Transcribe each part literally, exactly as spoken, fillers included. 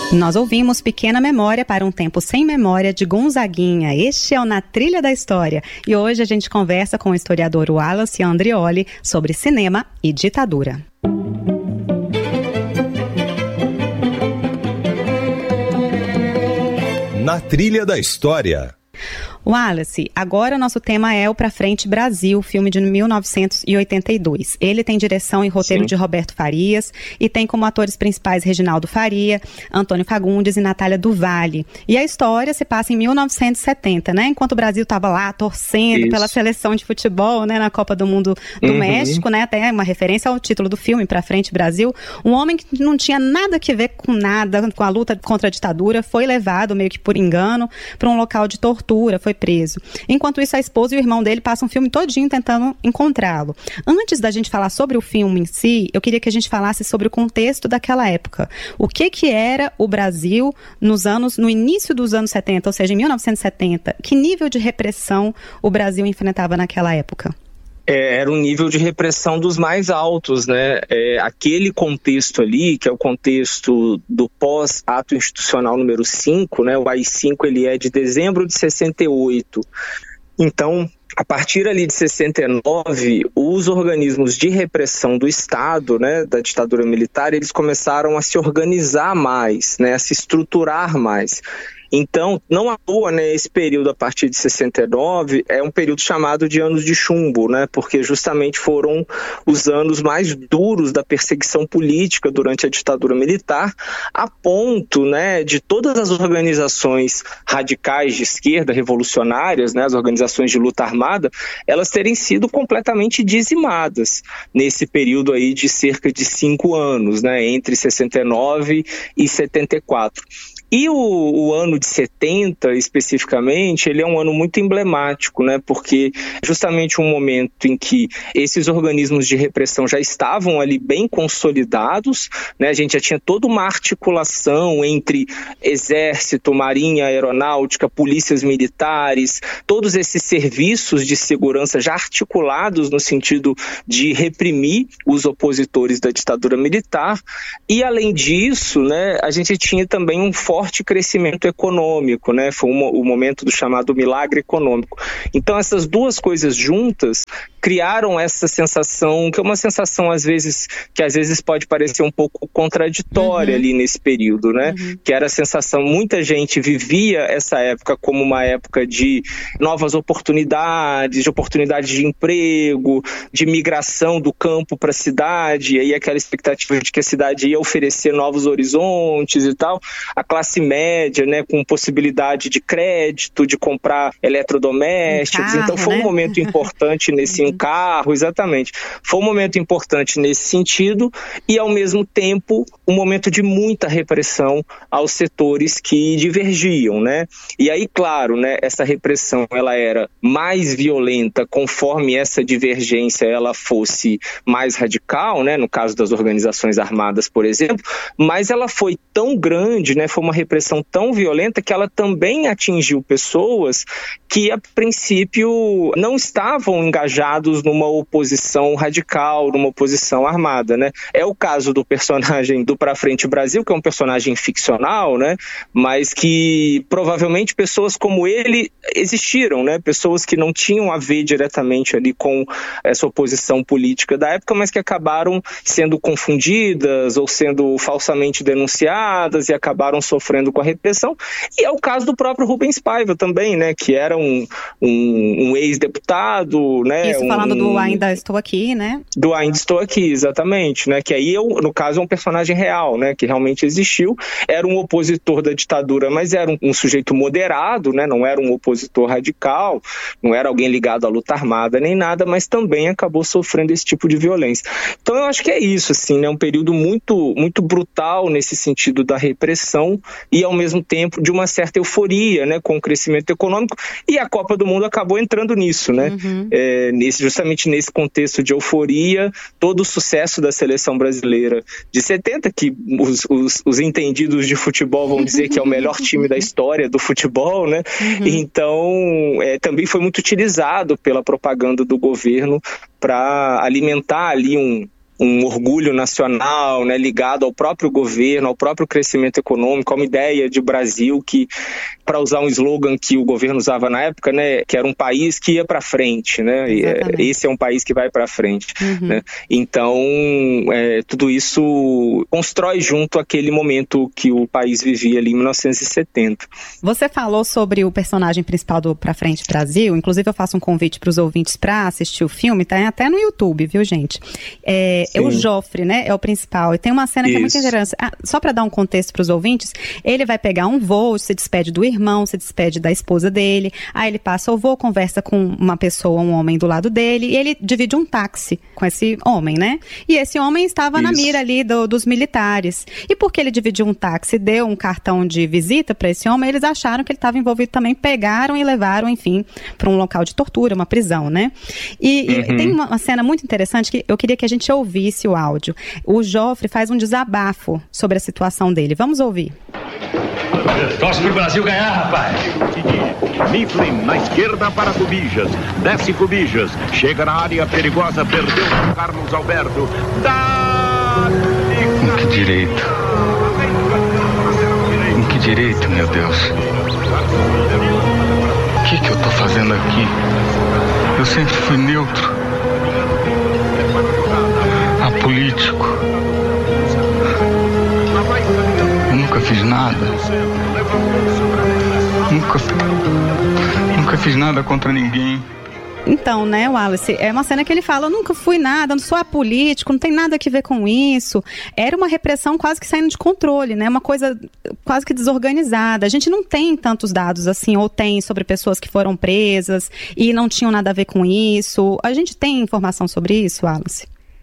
Nós ouvimos Pequena Memória para um Tempo Sem Memória, de Gonzaguinha. Este é o Na Trilha da História. E hoje a gente conversa com o historiador Wallace Andrioli sobre cinema e ditadura. Na Trilha da História. Wallace, agora o nosso tema é o Pra Frente Brasil, filme de mil novecentos e oitenta e dois. Ele tem direção e roteiro Sim. de Roberto Farias e tem como atores principais Reginaldo Faria, Antônio Fagundes e Natália do Valle. E a história se passa em mil novecentos e setenta, né? Enquanto o Brasil estava lá torcendo Isso. pela seleção de futebol, né? Na Copa do Mundo do uhum. México, né? Até uma referência ao título do filme, Pra Frente Brasil. Um homem que não tinha nada a ver com nada, com a luta contra a ditadura, foi levado, meio que por engano, para um local de tortura, foi preso. Enquanto isso, a esposa e o irmão dele passam o filme todinho tentando encontrá-lo. Antes da gente falar sobre o filme em si, eu queria que a gente falasse sobre o contexto daquela época. O que que era o Brasil nos anos, no início dos anos setenta, ou seja, em mil novecentos e setenta? Que nível de repressão o Brasil enfrentava naquela época? É, era um nível de repressão dos mais altos, né? É, aquele contexto ali, que é o contexto do pós-ato institucional número cinco, né? O A I cinco, ele é de dezembro de sessenta e oito. Então, a partir ali de sessenta e nove, os organismos de repressão do Estado, né, da ditadura militar, eles começaram a se organizar mais, né, a se estruturar mais. Então, não à toa, né, esse período a partir de sessenta e nove é um período chamado de anos de chumbo, né, porque justamente foram os anos mais duros da perseguição política durante a ditadura militar, a ponto, né, de todas as organizações radicais de esquerda, revolucionárias, né, as organizações de luta armada, elas terem sido completamente dizimadas nesse período aí de cerca de cinco anos, né, entre sessenta e nove e setenta e quatro. E o, o ano de setenta, especificamente, ele é um ano muito emblemático, né? Porque justamente um momento em que esses organismos de repressão já estavam ali bem consolidados, né? A gente já tinha toda uma articulação entre exército, marinha, aeronáutica, polícias militares, todos esses serviços de segurança já articulados no sentido de reprimir os opositores da ditadura militar. E, além disso, né, a gente tinha também um forte forte crescimento econômico, né? Foi um, o momento do chamado milagre econômico. Então, essas duas coisas juntas criaram essa sensação, que é uma sensação, às vezes, que às vezes pode parecer um pouco contraditória uhum. ali nesse período, né? Uhum. Que era a sensação, muita gente vivia essa época como uma época de novas oportunidades, de oportunidades de emprego, de migração do campo para a cidade, e aí aquela expectativa de que a cidade ia oferecer novos horizontes e tal. A classe média, né, com possibilidade de crédito, de comprar eletrodomésticos. Um carro, então foi um né? momento importante nesse um carro, exatamente. Foi um momento importante nesse sentido e, ao mesmo tempo, um momento de muita repressão aos setores que divergiam, né? E aí, claro, né, essa repressão ela era mais violenta conforme essa divergência ela fosse mais radical, né, no caso das organizações armadas, por exemplo, mas ela foi tão grande, né, foi uma repressão tão violenta que ela também atingiu pessoas que, a princípio, não estavam engajados numa oposição radical, numa oposição armada, né? É o caso do personagem do Pra Frente Brasil, que é um personagem ficcional, né? Mas que provavelmente pessoas como ele existiram, né? Pessoas que não tinham a ver diretamente ali com essa oposição política da época, mas que acabaram sendo confundidas ou sendo falsamente denunciadas e acabaram sofrendo com a repressão. E é o caso do próprio Rubens Paiva também, né? Que era um, um, um ex-deputado, né? Isso, um, falando do Ainda Estou Aqui, né? Do Ainda Estou Aqui, exatamente, né? Que aí, no caso, é um personagem real, né? Que realmente existiu. Era um opositor da ditadura, mas era um, um sujeito moderado, né? Não era um opositor radical, não era alguém ligado à luta armada nem nada, mas também acabou sofrendo esse tipo de violência. Então, eu acho que é isso, assim, né? Um período muito, muito brutal nesse sentido da repressão e, ao mesmo tempo, de uma certa euforia, né? Com o crescimento econômico, e a Copa do Mundo acabou entrando nisso, né? Uhum. É, nesse, justamente nesse contexto de euforia, todo o sucesso da seleção brasileira de setenta, que os, os, os entendidos de futebol vão dizer que é o melhor time da história do futebol, né? Uhum. Então, é, também foi muito utilizado pela propaganda do governo para alimentar ali um um orgulho nacional, né, ligado ao próprio governo, ao próprio crescimento econômico, a uma ideia de Brasil que, para usar um slogan que o governo usava na época, né, que era um país que ia para frente, né? Exatamente. Esse é um país que vai para frente, uhum. né? Então, é, tudo isso constrói junto aquele momento que o país vivia ali em mil novecentos e setenta. Você falou sobre o personagem principal do Pra Frente Brasil, inclusive eu faço um convite para os ouvintes para assistir o filme, tá até no YouTube, viu, gente? É, é o Joffre, né? É o principal. E tem uma cena que Isso. é muito interessante. Ah, só para dar um contexto para os ouvintes, ele vai pegar um voo, se despede do irmão, se despede da esposa dele, aí ele passa o voo, conversa com uma pessoa, um homem do lado dele, e ele divide um táxi com esse homem, né? E esse homem estava Isso. na mira ali do, dos militares. E porque ele dividiu um táxi, deu um cartão de visita para esse homem, eles acharam que ele estava envolvido também, pegaram e levaram, enfim, para um local de tortura, uma prisão, né? E, uhum. e tem uma, uma cena muito interessante que eu queria que a gente ouvisse o áudio. O Joffre faz um desabafo sobre a situação dele. Vamos ouvir. Torce pro Brasil ganhar, rapaz. Mifflin na esquerda para Cubijas. Desce Cubijas. Chega na área perigosa. Perdeu o Carlos Alberto. Dá... Com que direito? Com que direito, meu Deus? O que que eu tô fazendo aqui? Eu sempre fui neutro. Apolítico. Eu nunca fiz nada. Nunca, nunca fiz nada contra ninguém. Então, né, Wallace, é uma cena que ele fala, eu nunca fui nada, não sou apolítico, não tem nada a ver com isso. Era uma repressão quase que saindo de controle, né, uma coisa quase que desorganizada. A gente não tem tantos dados assim, ou tem sobre pessoas que foram presas e não tinham nada a ver com isso. A gente tem informação sobre isso, Wallace?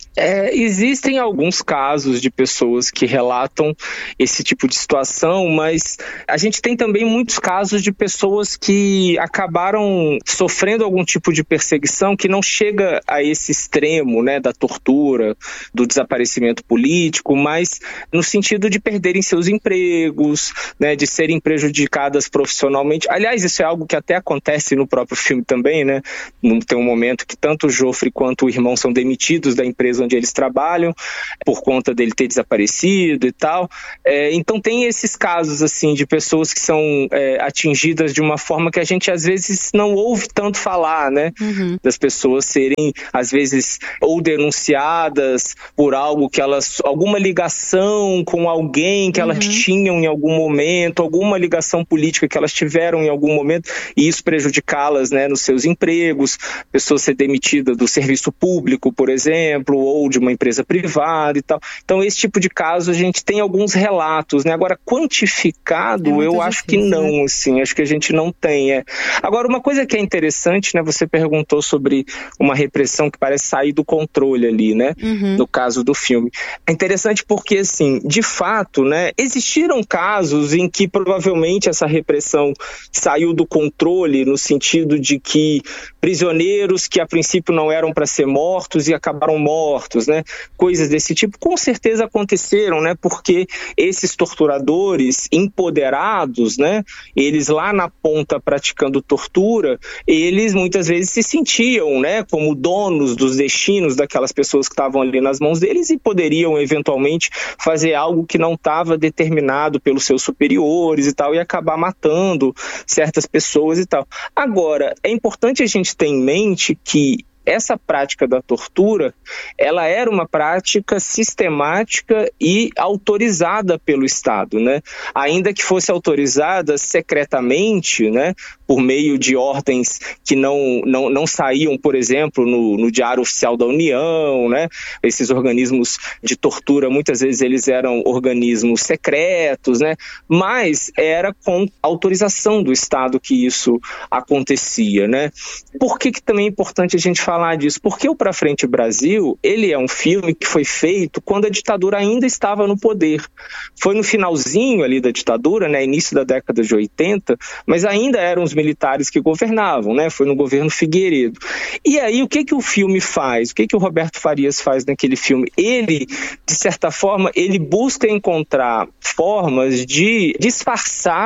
É, existem alguns casos de pessoas que relatam esse tipo de situação, mas a gente tem também muitos casos de pessoas que acabaram sofrendo algum tipo de perseguição que não chega a esse extremo, né, da tortura, do desaparecimento político, mas no sentido de perderem seus empregos, né, de serem prejudicadas profissionalmente. Aliás, isso é algo que até acontece no próprio filme também, né? Tem um momento que tanto o Joffre quanto o irmão são demitidos da empresa onde eles trabalham, por conta dele ter desaparecido e tal. É, então tem esses casos assim de pessoas que são é, atingidas de uma forma que a gente às vezes não ouve tanto falar, né? Uhum. Das pessoas serem às vezes ou denunciadas por algo que elas, alguma ligação com alguém que elas uhum. tinham em algum momento, alguma ligação política que elas tiveram em algum momento, e isso prejudicá-las, né, nos seus empregos, pessoas ser demitidas do serviço público, por exemplo, ou de uma empresa privada e tal. Então, esse tipo de caso, a gente tem alguns relatos, né? Agora, quantificado, é eu acho difícil, que não, né? Assim, acho que a gente não tem. É. Agora, uma coisa que é interessante, né? Você perguntou sobre uma repressão que parece sair do controle ali, né? Uhum. No caso do filme. É interessante porque, assim, de fato, né? Existiram casos em que provavelmente essa repressão saiu do controle no sentido de que prisioneiros que a princípio não eram para ser mortos e acabaram mortos, né? Coisas desse tipo, com certeza aconteceram, né? Porque esses torturadores empoderados, né? Eles lá na ponta praticando tortura, eles muitas vezes se sentiam, né? Como donos dos destinos daquelas pessoas que estavam ali nas mãos deles e poderiam eventualmente fazer algo que não estava determinado pelos seus superiores e tal, e acabar matando certas pessoas e tal. Agora, é importante a gente ter em mente que essa prática da tortura, ela era uma prática sistemática e autorizada pelo Estado, né? Ainda que fosse autorizada secretamente, né? Por meio de ordens que não, não, não saíam, por exemplo, no, no Diário Oficial da União, né? Esses organismos de tortura, muitas vezes eles eram organismos secretos, né? Mas era com autorização do Estado que isso acontecia, né? Por que que também é importante a gente falar disso? Porque o Pra Frente Brasil, ele é um filme que foi feito quando a ditadura ainda estava no poder. Foi no finalzinho ali da ditadura, né, início da década de oitenta, mas ainda eram os militares que governavam, né? Foi no governo Figueiredo. E aí, o que que o filme faz? O que que o Roberto Farias faz naquele filme? Ele, de certa forma, ele busca encontrar formas de disfarçar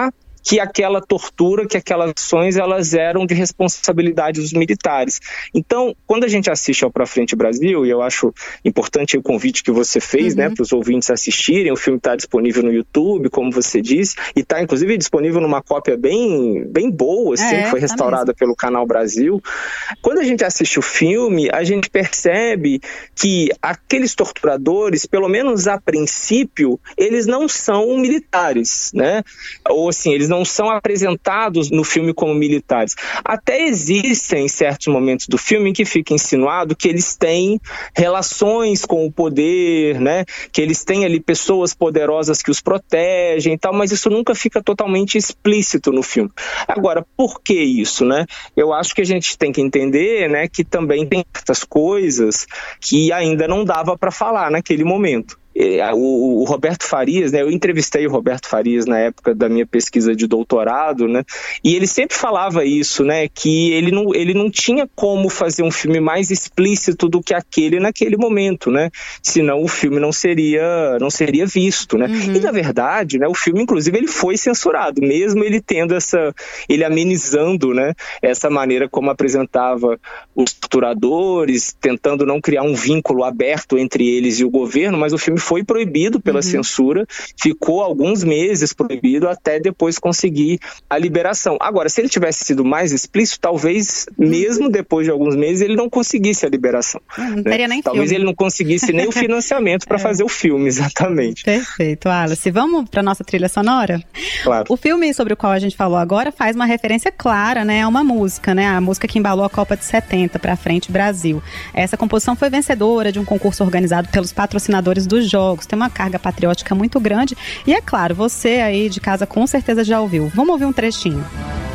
que aquela tortura, que aquelas ações, elas eram de responsabilidade dos militares. Então, quando a gente assiste ao Pra Frente Brasil, e eu acho importante o convite que você fez, uhum. né, para os ouvintes assistirem, o filme está disponível no YouTube, como você disse, e está inclusive disponível numa cópia bem, bem boa, assim, é, que foi restaurada tá pelo Canal Brasil. Quando a gente assiste o filme, a gente percebe que aqueles torturadores, pelo menos a princípio, eles não são militares, né? Ou assim, eles não são apresentados no filme como militares. Até existem certos momentos do filme em que fica insinuado que eles têm relações com o poder, né? Que eles têm ali pessoas poderosas que os protegem e tal, mas isso nunca fica totalmente explícito no filme. Agora, por que isso, né? Eu acho que a gente tem que entender, né, que também tem certas coisas que ainda não dava para falar naquele momento. O, o Roberto Farias, né, eu entrevistei o Roberto Farias na época da minha pesquisa de doutorado, né, e ele sempre falava isso, né, que ele não, ele não tinha como fazer um filme mais explícito do que aquele naquele momento, né, senão o filme não seria, não seria visto, né, uhum. E na verdade, né, o filme inclusive ele foi censurado, mesmo ele tendo essa, ele amenizando, né, essa maneira como apresentava os torturadores, tentando não criar um vínculo aberto entre eles e o governo, mas o filme foi proibido pela uhum. censura, ficou alguns meses proibido até depois conseguir a liberação. Agora, se ele tivesse sido mais explícito, talvez uhum. mesmo depois de alguns meses ele não conseguisse a liberação. Não, não teria né? nem Talvez filme. ele não conseguisse nem o financiamento para é. fazer o filme, exatamente. Perfeito, Wallace. Vamos para nossa trilha sonora? Claro. O filme sobre o qual a gente falou agora faz uma referência clara, né, a uma música, né, a música que embalou a Copa de setenta, Pra Frente Brasil. Essa composição foi vencedora de um concurso organizado pelos patrocinadores dos jogos, tem uma carga patriótica muito grande e é claro, você aí de casa com certeza já ouviu. Vamos ouvir um trechinho.